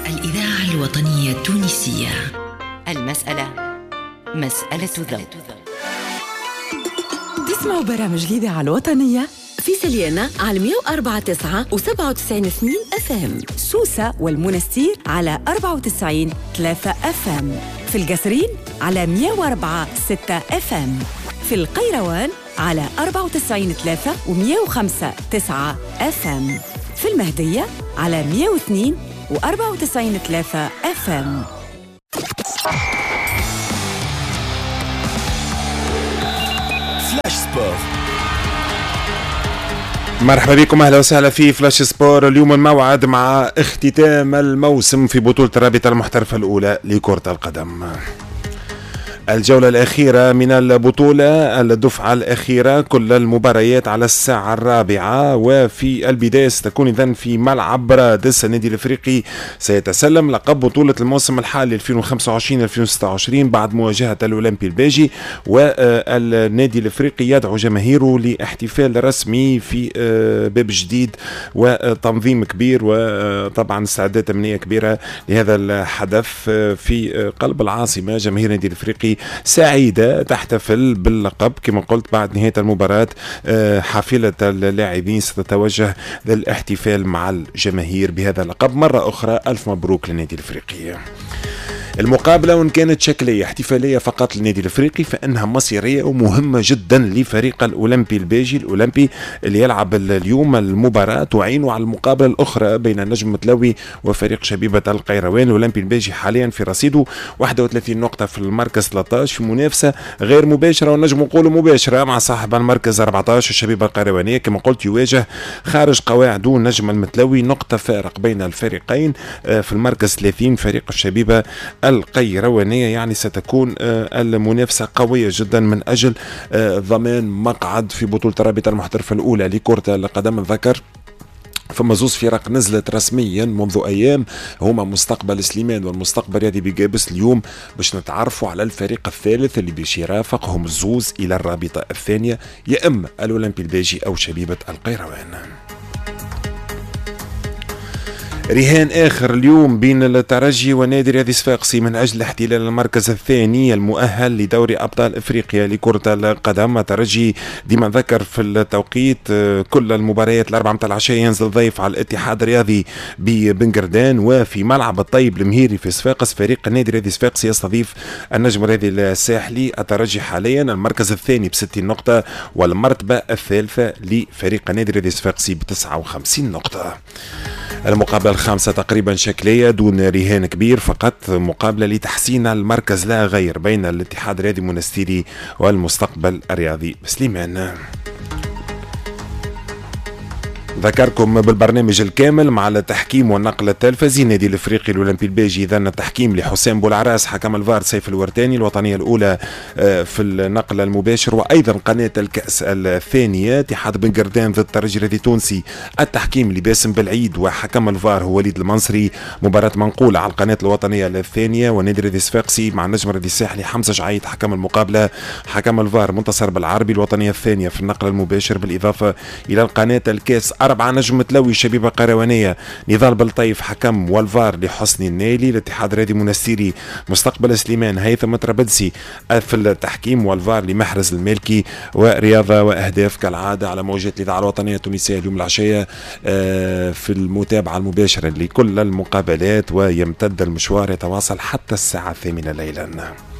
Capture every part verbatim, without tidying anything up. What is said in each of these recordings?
الإذاعة الوطنية التونسية. المسألة مسألة ذوق. تسمعوا برامج الإذاعة الوطنية في سليانة على مية وأربعة تسعة وسبعة وتسعين اثنين اف ام، سوسة والمنستير على أربعة وتسعين ثلاثة اف ام، في القصرين على مية وأربعة ستة اف ام، في القيروان على أربعة وتسعين ثلاثة ومية وخمسة تسعة اف ام، في المهدية على مية واثنين وأربعة وتسعين ثلاثة اف ام. فلاش سبور. مرحبا بكم، اهلا وسهلا في فلاش سبور. اليوم الموعد مع اختتام الموسم في بطولة الرابطة المحترفة الأولى لكرة القدم. الجولة الأخيرة من البطولة، الدفعة الأخيرة، كل المباريات على الساعة الرابعة، وفي البداية ستكون إذن في ملعب رادس. النادي الأفريقي سيتسلم لقب بطولة الموسم الحالي ألفين وخمسة وعشرين ألفين وستة وعشرين بعد مواجهة الأولمبي الباجي، والنادي الأفريقي يدعو جماهيره لاحتفال رسمي في باب جديد وتنظيم كبير، وطبعا استعدادات أمنية كبيرة لهذا الحدث في قلب العاصمة. جماهير النادي الأفريقي سعيدة تحتفل باللقب كما قلت. بعد نهاية المباراة حافلة اللاعبين ستتوجه للاحتفال مع الجماهير بهذا اللقب مرة أخرى. ألف مبروك للنادي الأفريقي. المقابلة وإن كانت شكلية احتفالية فقط للنادي الأفريقي، فإنها مصيرية ومهمة جدا لفريق الأولمبي الباجي. الأولمبي اللي يلعب اليوم المباراة تعين على المقابلة الأخرى بين النجم متلوي وفريق شبيبة القيروان. الأولمبي الباجي حاليا في رصيده واحد وثلاثين نقطة في المركز ثلاثة عشر، في منافسة غير مباشرة ونجم نقول مباشرة مع صاحب المركز أربعة عشر الشبيبة القيروانية. كما قلت يواجه خارج قواعده النجم المتلوي، نقطة فارق بين الفريقين. في المركز ثلاثين فريق الشبيبة القيروانية، يعني ستكون المنافسة قوية جدا من أجل ضمان مقعد في بطولة الرابطة المحترفة الأولى لكرة القدم. الذكر فما زوز فرق نزلت رسميا منذ أيام، هما مستقبل سليمان والمستقبل رياضي بجابس. اليوم باش نتعرفوا على الفريق الثالث اللي باش يرافقهم الزوز إلى الرابطة الثانية، يا إما الأولمبي الباجي أو شبيبة القيروان. رهان آخر اليوم بين الترجي ونادي رياضي صفاقسي من أجل احتلال المركز الثاني المؤهل لدوري أبطال إفريقيا لكرة القدم. الترجي ديما ذكر في التوقيت كل المباريات الأربعة متاع العشاء ينزل ضيف على الاتحاد الرياضي ببنقردان، وفي ملعب الطيب المهيري في صفاقس فريق النادي رياضي صفاقسي يستضيف النجم الرياضي الساحلي. الترجي حاليا المركز الثاني بستين نقطة، والمرتبة الثالثة لفريق النادي رياضي صفاقسي بتسعة وخمسين نقطة. المقابلة الخامسة تقريبا شكلية دون رهان كبير، فقط مقابلة لتحسين المركز لا غير بين الاتحاد الرياضي المنستيري والمستقبل الرياضي سليمان. ذكركم بالبرنامج الكامل مع التحكيم والنقل التلفزي. النادي الافريقي الاولمبي الباجي اذن التحكيم لحسام بولعراس حكم الفار سيف الورتاني. الوطنيه الاولى في النقل المباشر، وايضا قناه الكاس الثانيه اتحاد بنقردان ضد الترجي الرياضي التونسي التحكيم لباسم بالعيد، وحكم الفار هو وليد المنصري. مباراه منقوله على القناه الوطنيه الثانيه. والنادي الرياضي الصفاقسي مع النجم الرياضي الساحلي حمزه جعيد حكم المقابله. حكم الفار منتصر بالعربي. الوطنيه الثانيه في النقل المباشر، بالاضافه الى القناه الكاس أربعة نجم متلوي شبيبة قيروانية. نضال بالطيف حكم، والفار لحسني النيلي. الاتحاد الرياضي المنستيري مستقبل سليمان هيثم التربلسي في التحكيم، والفار لمحرز المالكي. ورياضة وأهداف كالعادة على موجات الإذاعة الوطنية التونسية اليوم العشية في المتابعة المباشرة لكل المقابلات، ويمتد المشوار يتواصل حتى الساعة الثامنة ليلا.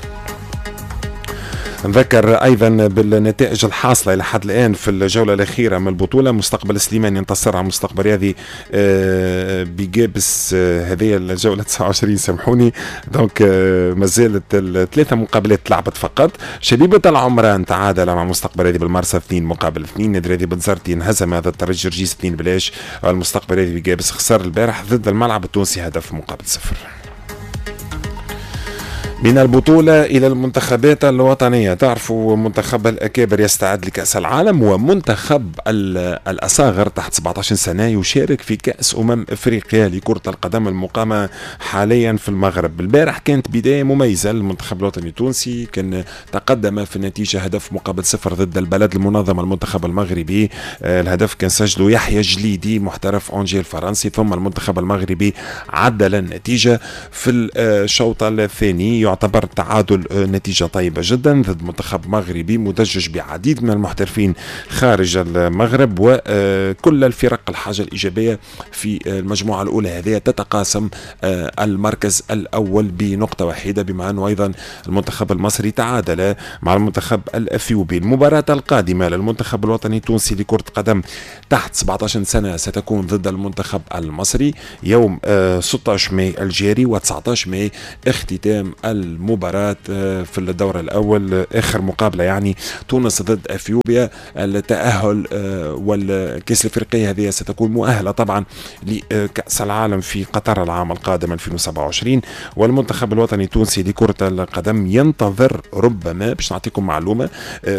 نذكر أيضا بالنتائج الحاصلة إلى حد الآن في الجولة الأخيرة من البطولة. مستقبل سليمان ينتصر على مستقبل رياضي بجابس هذه الجولة تسعة وعشرين، سامحوني. دونك مازالت الثلاثة مقابلات تلعبت فقط. شبيبة العمران تعادل مع مستقبل رياضي بالمرسى اثنين مقابل اثنين. نادي رياضي بنزرتي انهزم هذا الترجي جرجيس اثنين بلاش. والمستقبل رياضي بجابس خسر البارح ضد الملعب التونسي هدف مقابل صفر. من البطولة إلى المنتخبات الوطنية. تعرفوا منتخب الأكابر يستعد لكأس العالم، ومنتخب الأصاغر تحت سبعة عشر سنة يشارك في كأس أمم أفريقيا لكرة القدم المقامة حاليا في المغرب. البارح كانت بداية مميزة للمنتخب الوطني التونسي، كان تقدم في النتيجة هدف مقابل صفر ضد البلد المنظم المنتخب المغربي. الهدف كان سجله يحيى جليدي محترف أونجي الفرنسي، ثم المنتخب المغربي عدل النتيجة في الشوط الثاني. يعتبر تعادل نتيجة طيبة جدا ضد منتخب مغربي مدجج بعديد من المحترفين خارج المغرب، وكل الفرق الحاجة الإيجابية في المجموعة الأولى هذه تتقاسم المركز الأول بنقطة واحدة، بما أنه أيضا المنتخب المصري تعادل مع المنتخب الأثيوبي. المباراة القادمة للمنتخب الوطني التونسي لكرة قدم تحت سبعة عشر سنة ستكون ضد المنتخب المصري يوم ستة عشر ماي الجاري، و19 ماي اختتام المباراة في الدور الأول، آخر مقابلة يعني تونس ضد أثيوبيا. التأهل والكأس الأفريقية هذه ستكون مؤهلة طبعا لكأس العالم في قطر العام القادم ألفين وسبعة وعشرين. والمنتخب الوطني التونسي لكرة القدم ينتظر ربما، باش نعطيكم معلومة،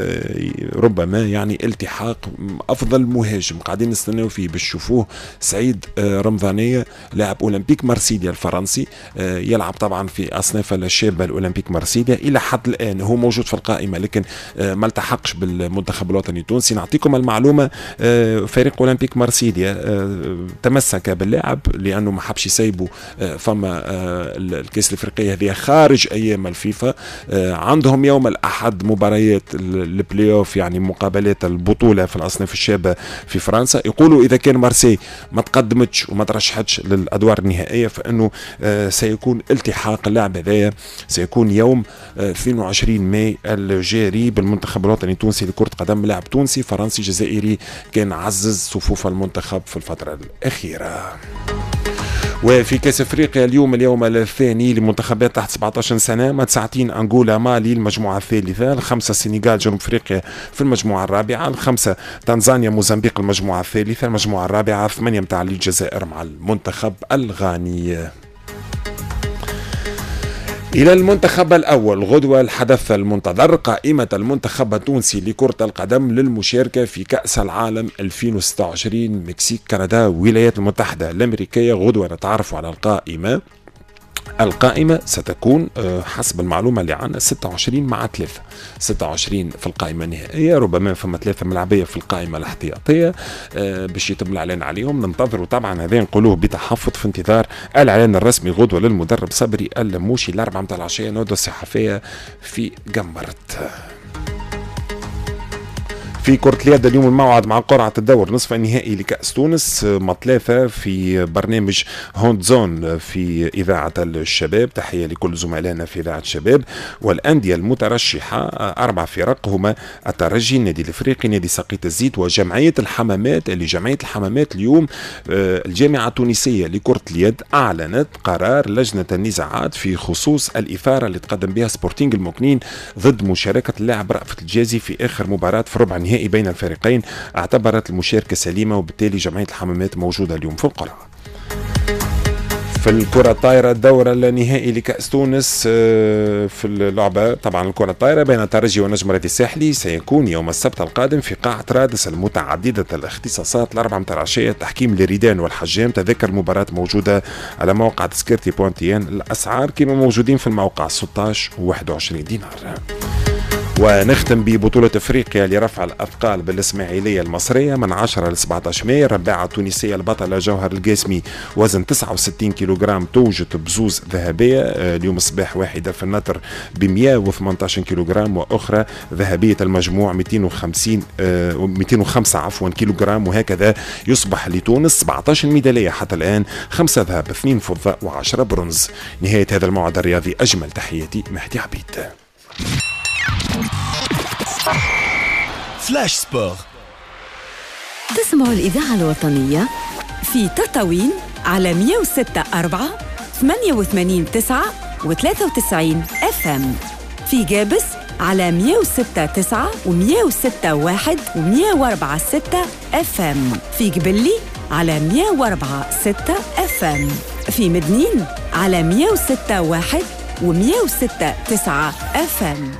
ربما يعني التحاق أفضل مهاجم قاعدين نستناو فيه باش تشوفوه، سعيد رمضانية لاعب أولمبيك مارسيليا الفرنسي، يلعب طبعا في أصناف الشابة الأولمبيك مارسيليا. إلى حد الآن هو موجود في القائمة لكن ما التحقش بالمنتخب الوطني التونسي. نعطيكم المعلومة، فريق أولمبيك مارسيليا تمسك باللاعب لأنه ما حبش يسيبوا فما الكأس الأفريقية هذه خارج أيام الفيفا. عندهم يوم الأحد مباريات البلاي أوف، يعني مقابلات البطولة في الأصناف الشابة في فرنسا. يقولوا إذا كان مارسي ما تقدمتش وما ترشحتش للأدوار النهائية فإنه سيكون التحاق اللاعب هذايا سيكون يوم اثنين وعشرين ماي الجاري بالمنتخب الوطني التونسي لكرة قدم. لاعب تونسي فرنسي جزائري كان عزز صفوف المنتخب في الفترة الأخيرة. وفي كأس أفريقيا اليوم اليوم الثاني لمنتخبات تحت سبعة عشر سنة، متساعتين أنغولا مالي المجموعة الثالثة، الخمسة السنغال جنوب أفريقيا في المجموعة الرابعة، الخمسة تنزانيا موزمبيق المجموعة الثالثة، المجموعة الرابعة ثمانية متاع الجزائر مع المنتخب الغاني. إلى المنتخب الأول غدوة الحدث المنتظر، قائمة المنتخب التونسي لكرة القدم للمشاركة في كأس العالم ألفين وستة وعشرين مكسيك كندا والولايات المتحدة الأمريكية. غدوة نتعرف على القائمة. القائمة ستكون حسب المعلومة اللي عنا ستة وعشرين مع ثلاثة، ستة وعشرين في القائمة النهائية، ربما فما ثلاثة ملعبية في القائمة الاحتياطية باش يتم الإعلان عليهم. ننتظروا طبعا هذا نقولوه بتحفظ في انتظار الإعلان الرسمي غدوة للمدرب صبري اللموشي الأربعة متاع العشية نودة الصحفية في جمرت. في كرة اليد اليوم الموعد مع قرعة الدور نصف النهائي لكأس تونس مطلافة في برنامج هوند زون في إذاعة الشباب. تحية لكل زملائنا في إذاعة الشباب. والأندية المترشحة أربع فرق هما الترجي، النادي الأفريقي، نادي سقيط الزيت، وجمعية الحمامات. اللي جمعية الحمامات اليوم الجامعة التونسية لكرة اليد أعلنت قرار لجنة النزاعات في خصوص الإثارة اللي تقدم بها سبورتينغ المكنين ضد مشاركة اللاعب رأفت الجازي في آخر مباراة في ربع النهائي بين الفريقين. اعتبرت المشاركة سليمة وبالتالي جمعية الحمامات موجودة اليوم في القرعة. في الكرة الطايرة الدورة النهائي لكأس تونس في اللعبة طبعا الكرة الطايرة بين الترجي والنجم الرياضي الساحلي سيكون يوم السبت القادم في قاعة رادس المتعددة الاختصاصات الأربعة متاع العشية. تحكيم لريدان والحجام. تذكر المباراة موجودة على موقع تذكرتي بوانتيان. الأسعار كما موجودين في الموقع ستة عشر وواحد وعشرين دينار. ونختم ببطولة افريقيا لرفع الاثقال بالاسماعيلية المصرية من عشرة ل سبعة عشر ماي. الرباعة التونسية البطلة جوهر القاسمي وزن تسعة وستين كيلوغرام توجت بزوز ذهبية اليوم الصباح، واحدة في النطر ب مئة وثمانية عشر كيلوغرام واخرى ذهبية المجموع مئتين وخمسين مئتين وخمسة عفوا كيلوغرام. وهكذا يصبح لتونس سبعة عشر ميدالية حتى الآن، خمسة ذهب اثنين فضة وعشرة برونز. نهاية هذا الموعد الرياضي، أجمل تحياتي مهدي عبيد. فلاش سبور. تسمعوا الإذاعة الوطنية في تطاوين على مئة وستة أربعة ثمانية وثمانين تسعة وثلاثة وتسعين اف ام، في جابس على مئة وستة تسعة ومئة وستة واحد ومئة وأربعة ستة اف ام، في قبلي على مئة وأربعة ستة اف ام، في مدنين على مئة وستة واحد ومية وستة تسعة اف ام.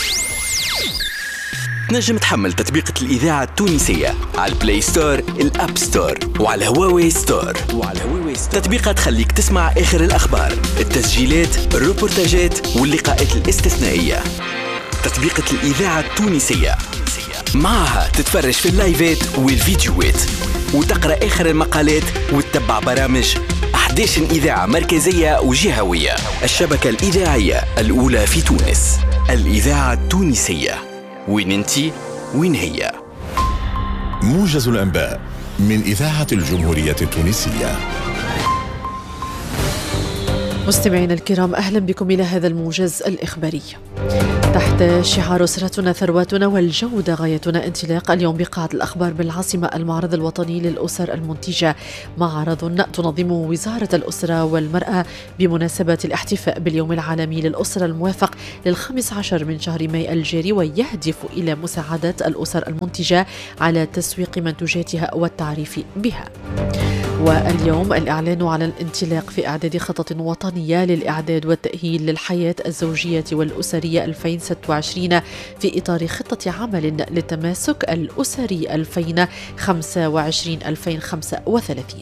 نجم تحمل تطبيق الإذاعة التونسية على البلاي ستور، الأب ستور، وعلى هواوي ستور. وعلى هواوي ستور تطبيقات تخليك تسمع آخر الأخبار، التسجيلات، الروبورتاجات واللقاءات الاستثنائية. تطبيق الإذاعة التونسية معها تتفرج في اللايفات والفيديوهات وتقرأ آخر المقالات وتتبع برامج أحد عشر إذاعة مركزية وجهوية. الشبكة الإذاعية الأولى في تونس، الإذاعة التونسية. وين انتي وين هي؟ موجز الأنباء من إذاعة الجمهورية التونسية. مستمعينا الكرام، أهلا بكم إلى هذا الموجز الإخباري. تحت شعار أسرتنا ثرواتنا والجودة غايتنا انطلاق اليوم بقاعة الأخبار بالعاصمة المعرض الوطني للأسر المنتجة، معرض تنظمه وزارة الأسرة والمرأة بمناسبة الاحتفاء باليوم العالمي للأسرة الموافق للخامس عشر من شهر ماي الجاري، ويهدف إلى مساعدة الأسر المنتجة على تسويق منتوجاتها والتعريف بها. واليوم الإعلان على الانطلاق في إعداد خطط وطنية للإعداد والتأهيل للحياة الزوجية والأسرية ألفين وستة وعشرين في إطار خطة عمل للتماسك الأسري ألفين وخمسة وعشرين ألفين وخمسة وثلاثين.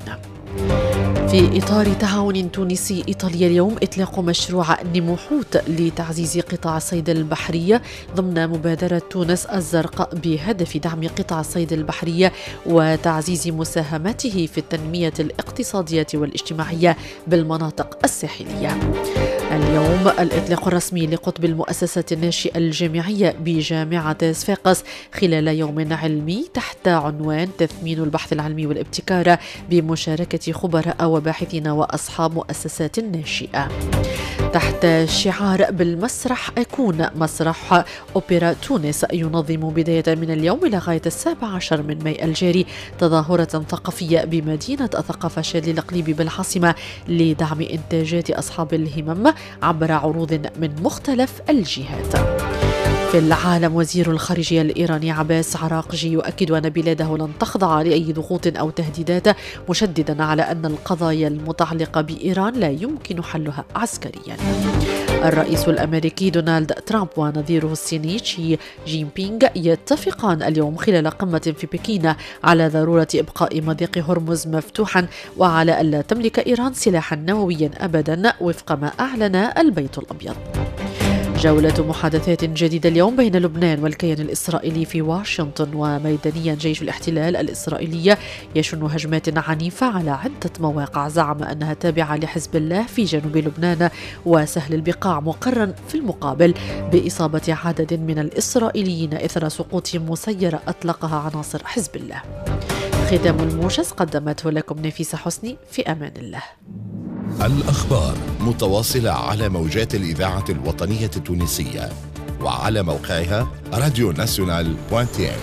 في إطار تعاون تونسي إيطاليا اليوم إطلاق مشروع نموحوت لتعزيز قطاع الصيد البحري ضمن مبادرة تونس الزرقاء بهدف دعم قطاع الصيد البحري وتعزيز مساهمته في التنمية الاقتصادية والاجتماعية بالمناطق الساحلية. اليوم الإطلاق الرسمي لقطب المؤسسة الناشئة الجامعية بجامعة صفاقس خلال يوم علمي تحت عنوان تثمين البحث العلمي والابتكار بمشاركة خبراء وباحثين وأصحاب مؤسسات ناشئة. تحت شعار بالمسرح أكون، مسرح أوبرا تونس ينظم بداية من اليوم إلى غاية السابع عشر من ماي الجاري تظاهرة ثقافية بمدينة الثقافة شادلي القليبي بالعاصمة لدعم إنتاجات أصحاب الهمم عبر عروض من مختلف الجهات. في العالم، وزير الخارجية الإيراني عباس عراقجي يؤكد أن بلاده لن تخضع لأي ضغوط أو تهديدات، مشددا على أن القضايا المتعلقة بإيران لا يمكن حلها عسكريا. الرئيس الأمريكي دونالد ترامب ونظيره الصيني شي جين بينغ يتفقان اليوم خلال قمة في بكين على ضرورة إبقاء مضيق هرمز مفتوحا وعلى ألا تملك إيران سلاحا نوويا أبدا وفق ما أعلن البيت الأبيض. جولة محادثات جديدة اليوم بين لبنان والكيان الإسرائيلي في واشنطن، وميدانيا جيش الاحتلال الإسرائيلي يشن هجمات عنيفة على عدة مواقع زعم أنها تابعة لحزب الله في جنوب لبنان وسهل البقاع، مقرا في المقابل بإصابة عدد من الإسرائيليين إثر سقوط مسيرة أطلقها عناصر حزب الله. ختام الموجز قدمته لكم نفيسة حسني، في أمان الله. الأخبار متواصلة على موجات الإذاعة الوطنية التونسية وعلى موقعها راديو ناسيونال دوت تي.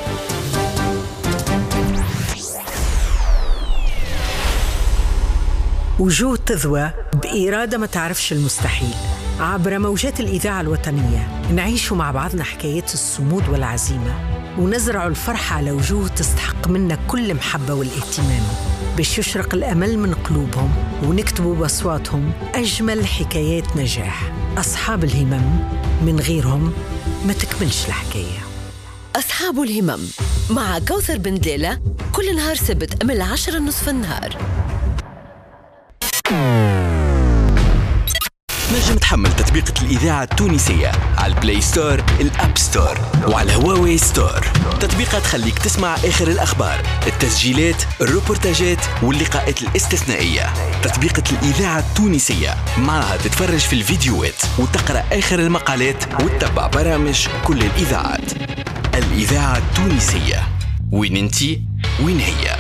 وجود تذوى بإرادة ما تعرفش المستحيل عبر موجات الإذاعة الوطنية. نعيش مع بعضنا حكايات الصمود والعزيمة ونزرع الفرحة على وجوه تستحق منا كل محبة والاهتمام، باش يشرق الأمل من قلوبهم ونكتبوا بأصواتهم أجمل حكايات نجاح. أصحاب الهمم، من غيرهم ما تكملش الحكاية. أصحاب الهمم مع كوثر بن دليلة كل نهار سبت من العشرة نصف النهار. نجم تحمل تطبيق الإذاعة التونسية على البلاي ستور، الأب ستور، وعلى هواوي ستور. تطبيقات تخليك تسمع آخر الأخبار، التسجيلات، الروبورتاجات واللقاءات الاستثنائية. تطبيق الإذاعة التونسية معها تتفرج في الفيديوهات وتقرأ آخر المقالات وتتبع برامج كل الإذاعات. الإذاعة التونسية، وين انتي وين هي؟